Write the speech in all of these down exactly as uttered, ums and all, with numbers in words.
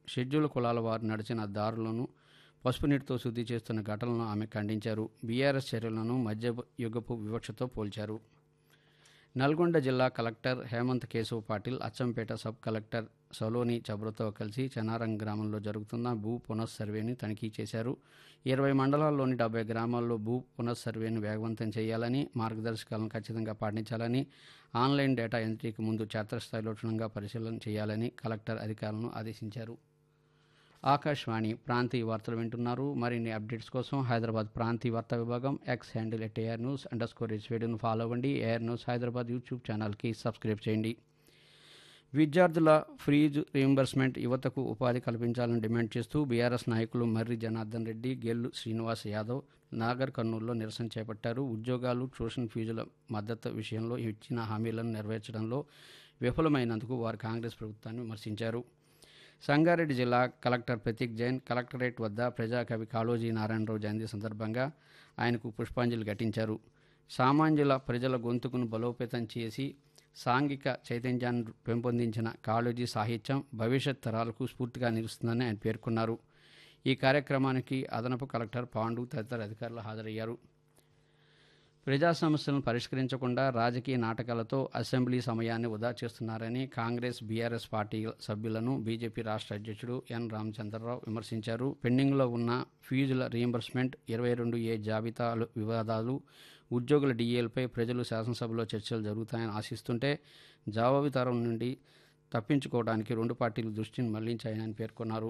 Schedule కులాల వారు నడిచిన దారులను పసుపు నీటితో శుద్ధి చేస్తున్న ఘటనలను ఆమె ఖండించారు. బీఆర్ఎస్ చర్యలను మధ్యయుగపు వివక్షతో పోల్చారు. నల్గొండ జిల్లా collector Hemant Keshav Patil Achampet sub collector Saloni చబ్రతో కలిసి చెన్నారం గ్రామంలో జరుగుతున్న భూ పునఃసర్వేని తనిఖీ చేశారు. ఇరవై మండలాల్లోని డెబ్బై గ్రామాల్లో భూ పునఃసర్వేను వేగవంతం చేయాలని, మార్గదర్శకాలను ఖచ్చితంగా పాటించాలని, ఆన్లైన్ డేటా ఎంట్రీకి ముందు క్షేత్రస్థాయిలో క్షుణ్ణంగా పరిశీలన చేయాలని కలెక్టర్ అధికారులను ఆదేశించారు. ఆకాశవాణి ప్రాంతీయ వార్తలు వింటున్నారు. మరిన్ని అప్డేట్స్ కోసం హైదరాబాద్ ప్రాంతీయ వార్తా విభాగం X handle at AR news under score హెచ్వేడిను follow అవ్వండి. ఏఆర్ న్యూస్ హైదరాబాద్ యూట్యూబ్ ఛానల్కి సబ్స్క్రైబ్ చేయండి. విద్యార్థుల ఫీజు రీయింబర్స్మెంట్ యువతకు ఉపాధి కల్పించాలని డిమాండ్ చేస్తూ బీఆర్ఎస్ నాయకులు మర్రి జనార్దన్ రెడ్డి, గెల్లు శ్రీనివాస్ యాదవ్ నాగర్ కర్నూలులో నిరసన చేపట్టారు. ఉద్యోగాలు, ట్యూషన్ ఫీజుల మద్దతు విషయంలో ఇచ్చిన హామీలను నెరవేర్చడంలో విఫలమైనందుకు వారు కాంగ్రెస్ ప్రభుత్వాన్ని విమర్శించారు. సంగారెడ్డి జిల్లా కలెక్టర్ ప్రతీక్ జైన్ కలెక్టరేట్ వద్ద ప్రజాకవి కాళోజీ నారాయణరావు జయంతి సందర్భంగా ఆయనకు పుష్పాంజలి ఘటించారు. సామాన్యుల ప్రజల గొంతుకును బలోపేతం చేసి సాంఘిక చైతన్యాన్ని పెంపొందించిన కాళోజీ సాహిత్యం భవిష్యత్ తరాలకు స్ఫూర్తిగా నిలుస్తుందని ఆయన పేర్కొన్నారు. ఈ కార్యక్రమానికి అదనపు కలెక్టర్ పాండు తదితర అధికారులు హాజరయ్యారు. ప్రజా సమస్యలను పరిష్కరించకుండా రాజకీయ నాటకాలతో అసెంబ్లీ సమయాన్ని వృధా చేస్తున్నారని కాంగ్రెస్, బీఆర్ఎస్ పార్టీ సభ్యులను బీజేపీ రాష్ట్ర అధ్యక్షుడు ఎన్ రామచంద్రరావు విమర్శించారు. పెండింగ్లో ఉన్న ఫీజుల రీయింబర్స్మెంట్, ఇరవై రెండు ఏ జాబితాలు వివాదాలు, ఉద్యోగుల డీఏలపై ప్రజలు శాసనసభలో చర్చలు జరుగుతాయని ఆశిస్తుంటే జవాబుదారం నుండి తప్పించుకోవడానికి రెండు పార్టీలు దృష్టిని మళ్లించాయని పేర్కొన్నారు.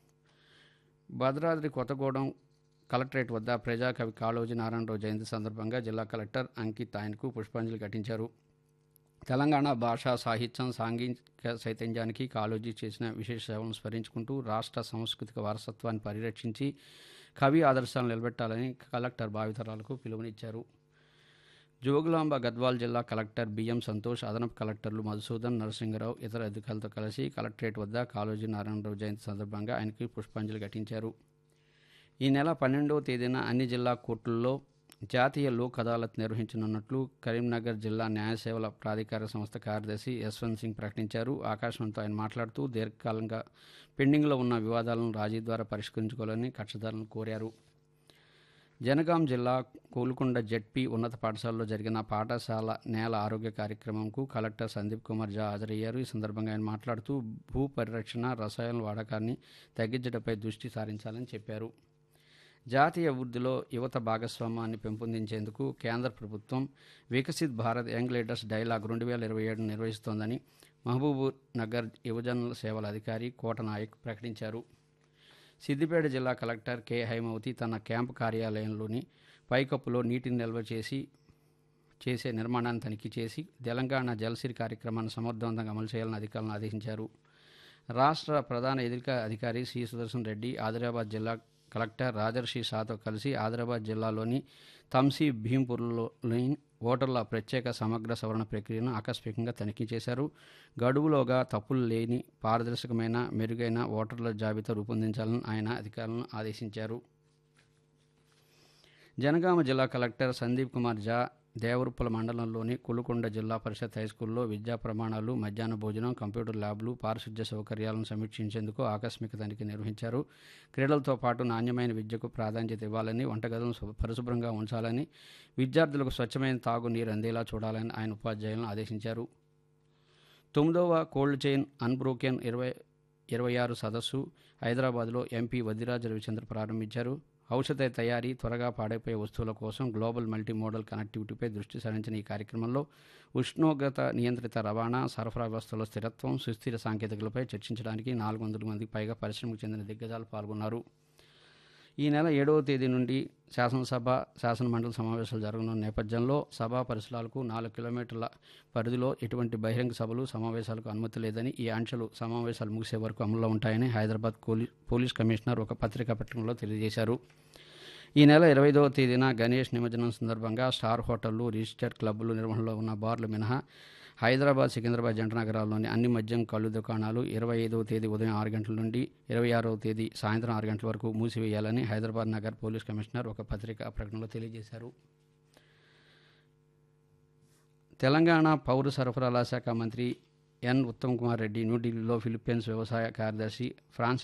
భద్రాద్రి కొత్తగూడెం కలెక్టరేట్ వద్ద ప్రజాకవి కాళోజీ నారాయణరావు జయంతి సందర్భంగా జిల్లా కలెక్టర్ అంకిత్ ఆయనకు పుష్పాంజలి ఘటించారు. తెలంగాణ భాషా సాహిత్యం, సాంఘిక చైతన్యానికి కాళోజీ చేసిన విశేష సేవలను స్మరించుకుంటూ రాష్ట్ర సాంస్కృతిక వారసత్వాన్ని పరిరక్షించి కవి ఆదర్శాలను నిలబెట్టాలని కలెక్టర్ భావితరాలకు పిలుపునిచ్చారు. జోగులాంబ గద్వాల్ జిల్లా కలెక్టర్ బిఎం సంతోష్, అదనపు కలెక్టర్లు మధుసూదన్, నరసింగరావు ఇతర అధికారులతో కలిసి కలెక్టరేట్ వద్ద కాళోజీ నారాయణరావు జయంతి సందర్భంగా ఆయనకి పుష్పాంజలి ఘటించారు. ఈ నెల పన్నెండవ తేదీన అన్ని జిల్లా కోర్టుల్లో జాతీయ లోక్ అదాలత్ నిర్వహించనున్నట్లు కరీంనగర్ జిల్లా న్యాయ సేవల ప్రాధికార సంస్థ కార్యదర్శి యశ్వంత్ సింగ్ ప్రకటించారు. ఆకాశవాణితో ఆయన మాట్లాడుతూ దీర్ఘకాలంగా పెండింగ్లో ఉన్న వివాదాలను రాజీ ద్వారా పరిష్కరించుకోవాలని కక్షదారులను కోరారు. జనగాం జిల్లా కోలుకొండ జెడ్పీ ఉన్నత పాఠశాలలో జరిగిన పాఠశాల నేల ఆరోగ్య కార్యక్రమంకు కలెక్టర్ సందీప్ కుమార్ ఝా హాజరయ్యారు. ఈ సందర్భంగా ఆయన మాట్లాడుతూ భూ పరిరక్షణ, రసాయన వాడకాన్ని తగ్గించడంపై దృష్టి సారించాలని చెప్పారు. జాతీయ అభివృద్ధిలో యువత భాగస్వామ్యాన్ని పెంపొందించేందుకు కేంద్ర ప్రభుత్వం Viksit Bharat young leaders dialogue రెండు వేల ఇరవై ఏడు నిర్వహిస్తోందని మహబూబ్ నగర్ యువజనుల సేవల అధికారి కోట నాయక్ ప్రకటించారు. సిద్దిపేట జిల్లా కలెక్టర్ కె హైమవతి తన క్యాంపు కార్యాలయంలోని పైకప్పులో నీటిని నిల్వ చేసి చేసే నిర్మాణాన్ని తనిఖీ చేసి తెలంగాణ జలసిరి కార్యక్రమాన్ని సమర్థవంతంగా అమలు చేయాలని అధికారులను ఆదేశించారు. రాష్ట్ర ప్రధాన ఎన్నికల అధికారి సి సుదర్శన్ రెడ్డి ఆదిలాబాద్ జిల్లా కలెక్టర్ రాజర్షి షాతో కలిసి ఆదిలాబాద్ జిల్లాలోని తంసీ భీంపూర్లోని ఓటర్ల ప్రత్యేక సమగ్ర సవరణ ప్రక్రియను ఆకస్మికంగా తనిఖీ చేశారు. గడువులోగా తప్పులు లేని పారదర్శకమైన మెరుగైన ఓటర్ల జాబితా రూపొందించాలని ఆయన అధికారులను ఆదేశించారు. జనగామ జిల్లా కలెక్టర్ సందీప్ కుమార్ ఝా దేవరుప్పల మండలంలోని కొలుకొండ జిల్లా పరిషత్ హైస్కూల్లో విద్యా ప్రమాణాలు, మధ్యాహ్న భోజనం, కంప్యూటర్ ల్యాబ్లు, పారిశుధ్య సౌకర్యాలను సమీక్షించేందుకు ఆకస్మిక తనిఖీ నిర్వహించారు. క్రీడలతో పాటు నాణ్యమైన విద్యకు ప్రాధాన్యత ఇవ్వాలని, వంటగదులను పరిశుభ్రంగా ఉంచాలని, విద్యార్థులకు స్వచ్ఛమైన తాగునీరు అందేలా చూడాలని ఆయన ఉపాధ్యాయులను ఆదేశించారు. తొమ్మిదవ కోల్డ్ చైన్ అన్బ్రోకెన్ ఇరవై ఇరవై ఆరు సదస్సు హైదరాబాద్లో ఎంపీ వద్దిరాజు రవిచంద్ర ప్రారంభించారు. ఔషధ తయారీ, త్వరగా పాడైపోయే వస్తువుల కోసం గ్లోబల్ మల్టీ మోడల్ కనెక్టివిటీపై దృష్టి సారించిన ఈ కార్యక్రమంలో ఉష్ణోగ్రత నియంత్రిత రవాణా, సరఫరా వ్యవస్థలో స్థిరత్వం, సుస్థిర సాంకేతికలపై చర్చించడానికి నాలుగు వందల మందికి పైగా పరిశ్రమకు చెందిన దిగ్గజాలు పాల్గొన్నారు. ఈ నెల ఏడవ తేదీ నుండి శాసనసభ, శాసనమండలి సమావేశాలు జరగనున్న నేపథ్యంలో సభా పరిసరాలకు నాలుగు కిలోమీటర్ల పరిధిలో ఎటువంటి బహిరంగ సభలు, సమావేశాలకు అనుమతి లేదని, ఈ ఆంక్షలు సమావేశాలు ముగిసే వరకు అమల్లో ఉంటాయని హైదరాబాద్ పోలీస్ కమిషనర్ ఒక పత్రికా ప్రకటనలో తెలియజేశారు. ఈ నెల ఇరవై ఐదవ తేదీన గణేష్ నిమజ్జనం సందర్భంగా స్టార్ హోటళ్లు, రిజిస్టర్డ్ క్లబ్బులు నిర్వహణలో ఉన్న బార్లు మినహా హైదరాబాద్, సికింద్రాబాద్ జంట నగరాల్లోని అన్ని మద్యం కళ్ళు దుకాణాలు ఇరవై ఐదవ తేదీ ఉదయం ఆరు గంటల నుండి ఇరవై ఆరవ తేదీ సాయంత్రం ఆరు గంటల వరకు మూసివేయాలని హైదరాబాద్ నగర్ పోలీస్ కమిషనర్ ఒక పత్రికా ప్రకటనలో తెలియజేశారు. తెలంగాణ పౌర సరఫరాల శాఖ మంత్రి ఎన్ ఉత్తమ్ కుమార్ రెడ్డి న్యూఢిల్లీలో ఫిలిప్పీన్స్ వ్యవసాయ కార్యదర్శి ఫ్రాన్సిస్